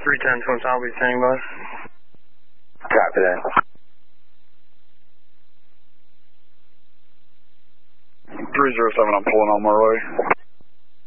310 Twin Tower, be standing by. Copy that. 307, I'm pulling on my way.